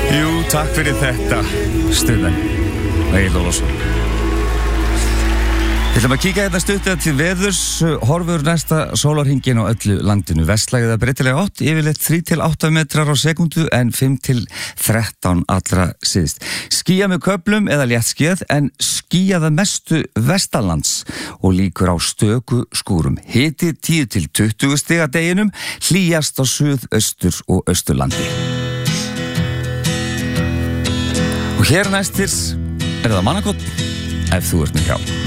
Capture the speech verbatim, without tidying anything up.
Jú, takk fyrir þetta, Stuðmenn Egill Ólafsson. Við ætlum að kíka hérna stuttið til veðurs, horfur næsta sólarhringinn á öllu landinu. Vestlægið að breytilega átt, yfirleitt þrír til átta metrar á sekundu en fimm til þrettán allra síðst. Skýjað með köflum eða léttskýjað en skýjað að mestu vestanlands og líkur á stöku skúrum. Hiti tíu til tuttugu stig að deginum, hlýjast á suðaustur og austurlandi. Og hér næstir er það mannakott ef þú ert með hjá.